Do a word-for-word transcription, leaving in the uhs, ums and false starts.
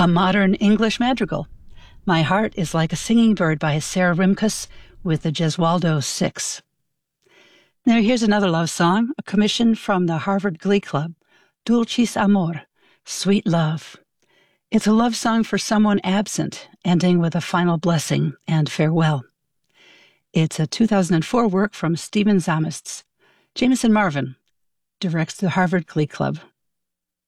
a modern English madrigal. My Heart is Like a Singing Bird by Sarah Rimkus with the Gesualdo Six. Now here's another love song, a commission from the Harvard Glee Club, Dulcis Amor, Sweet Love. It's a love song for someone absent, ending with a final blessing and farewell. It's a two thousand four work from Stephen Zamists. Jameson Marvin directs the Harvard Glee Club.